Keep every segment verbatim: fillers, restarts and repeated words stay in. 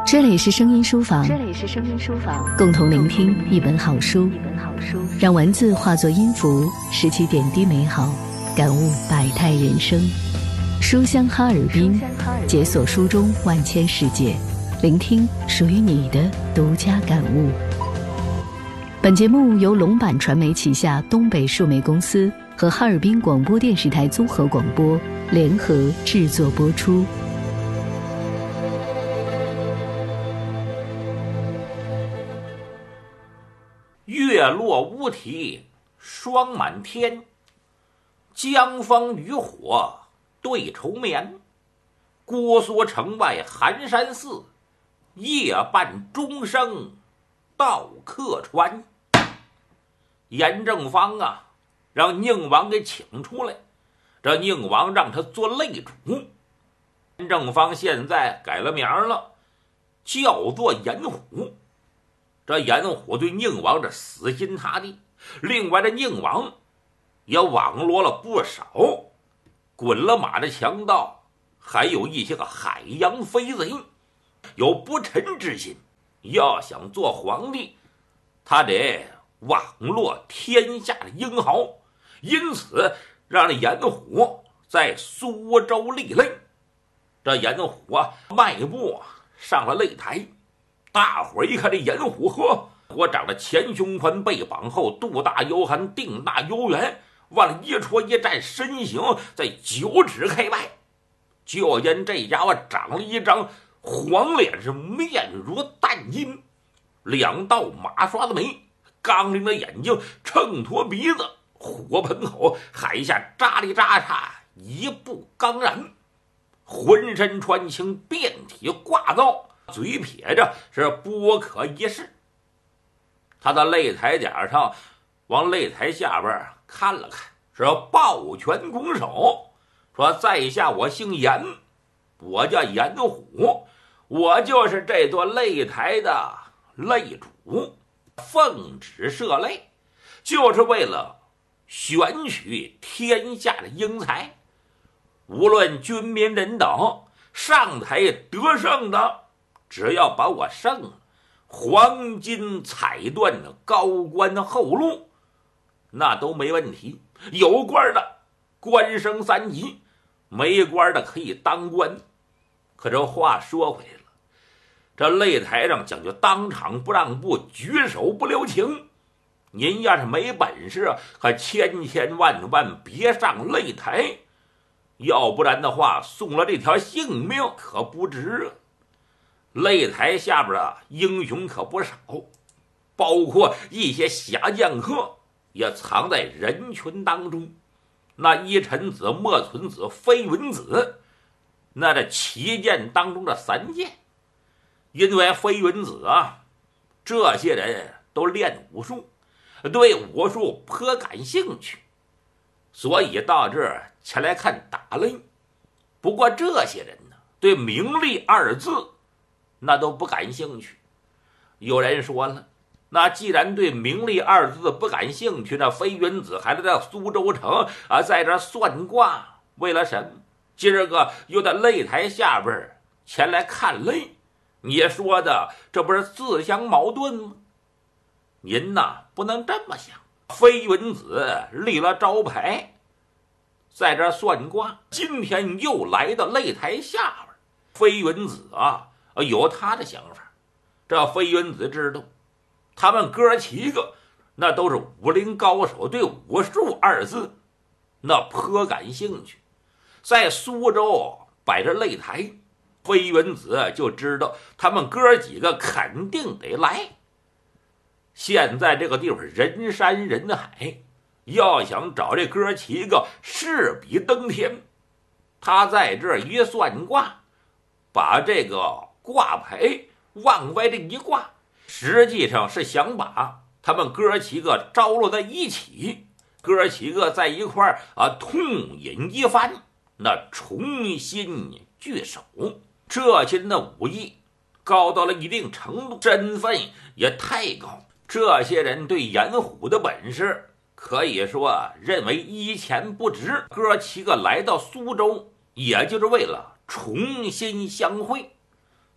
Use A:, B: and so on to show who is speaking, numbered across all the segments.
A: 这里是声音书房，
B: 这里是声音书房，
A: 共同聆听一本好书，
B: 一本好书，
A: 让文字化作音符，拾起点滴美好，感悟百态人生。书香哈尔滨，解锁书中万千世界，聆听属于你的独家感悟。本节目由龙版传媒旗下东北数媒公司和哈尔滨广播电视台综合广播联合制作播出。
C: 月落乌啼霜满天，江枫渔火对愁眠。姑苏城外寒山寺，夜半钟声到客船。严正方啊，让宁王给请出来，这宁王让他做擂主。严正方现在改了名了，叫做严虎。这严虎对宁王这死心塌地，另外这宁王也网罗了不少滚了马的强盗，还有一些个海洋飞贼，有不臣之心。要想做皇帝，他得网罗天下的英豪，因此让这严虎在苏州立擂。这严虎啊，迈步上了擂台。大伙儿一看这严虎，呵，我长得前胸宽，背膀厚，肚大腰含，腚大腰圆，往了一戳一站，身形在九尺开外。就见这家伙长了一张黄脸，是面如淡金，两道马刷的眉，刚灵的眼睛，秤砣鼻子，火盆口，海下扎里扎叉，一步刚然，浑身穿青，遍体挂刀，嘴撇着是不可一世。他在擂台点上往擂台下边看了看，是抱拳拱手，说在下我姓严，我叫严虎，我就是这座擂台的擂主，奉旨设擂，就是为了选取天下的英才，无论军民人等上台得胜的，只要把我胜了，黄金彩缎的高官厚禄那都没问题，有官的官升三级，没官的可以当官。可这话说回来了，这擂台上讲究当场不让步，举手不留情。您要是没本事，可千千万万别上擂台，要不然的话送了这条性命可不值啊。擂台下边的英雄可不少，包括一些侠剑客也藏在人群当中。那依臣子、莫存子、飞云子，那这旗剑当中的三剑，因为飞云子啊，这些人都练武术，对武术颇感兴趣，所以到这儿前来看打擂。不过这些人呢，对名利二字那都不感兴趣。有人说了，那既然对名利二字不感兴趣，那飞云子还得在苏州城啊，在这算卦，为了什么？今儿个又在擂台下边前来看擂，你说的这不是自相矛盾吗？您呐不能这么想。飞云子立了招牌，在这算卦，今天又来到擂台下边。飞云子啊有他的想法。这飞云子知道他们哥七个那都是武林高手，对武术二字那颇感兴趣。在苏州摆着擂台，飞云子就知道他们哥几个肯定得来。现在这个地方人山人海，要想找这哥七个势比登天。他在这一算卦，把这个卦牌往外这一挂，实际上是想把他们哥七个招落在一起，哥七个在一块儿啊痛饮一番，那重新聚首。这些人的武艺高到了一定程度，身份也太高。这些人对严虎的本事可以说认为一钱不值。哥七个来到苏州，也就是为了重新相会。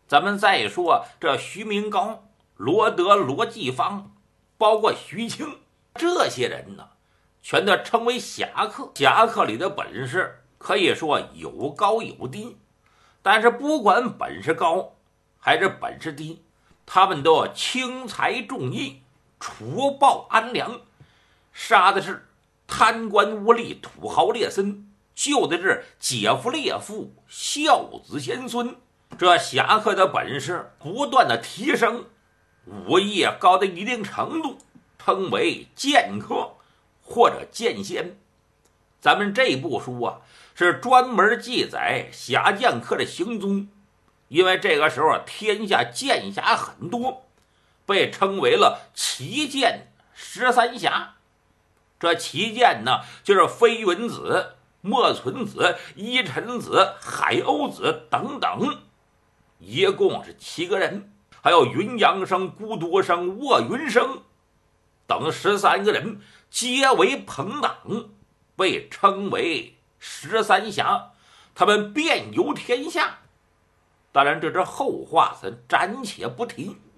C: 咱们再说这徐明高、罗德、罗继芳，包括徐庆，这些人呢，全都称为侠客。侠客里的本事可以说有高有低，但是不管本事高还是本事低，他们都要轻财重义，除暴安良，杀的是贪官污吏、土豪劣绅，救的是姐夫烈父、孝子贤孙。这侠客的本事不断的提升，武艺高到一定程度，称为剑客或者剑仙。咱们这部书啊，是专门记载侠剑客的行踪，因为这个时候天下剑侠很多，被称为了奇剑十三侠。这奇剑呢，就是飞云子、莫存子、依尘子、海鸥子等等，一共是七个人，还有云阳生、孤独生、卧云生等十三个人，皆为朋党，被称为十三侠。他们遍游天下，当然这是后话，咱暂且不提。